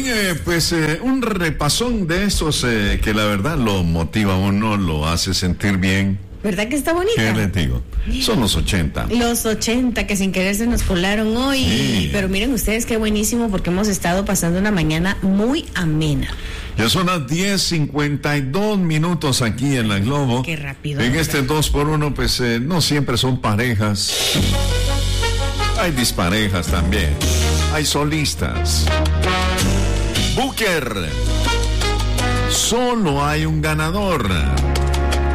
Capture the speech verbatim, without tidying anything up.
eh, pues eh, un repasón de esos eh, que la verdad lo motiva a uno, lo hace sentir bien. ¿Verdad que está bonita? ¿Qué les digo? Son los ochenta. Los ochenta que sin querer se nos colaron hoy. Sí. Pero miren ustedes qué buenísimo porque hemos estado pasando una mañana muy amena. Ya son las diez cincuenta y dos minutos aquí en la Globo. Qué rápido. En este dos por uno, pues eh, no siempre son parejas. Hay disparejas también. Hay solistas. Booker. Solo hay un ganador.